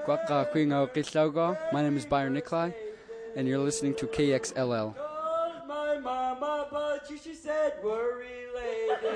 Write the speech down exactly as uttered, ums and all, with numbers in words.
Kwaka Kwingo Kitlaugo. My name is Byron Nikolai, and you're listening to K X L L. My mama, but she said we're related.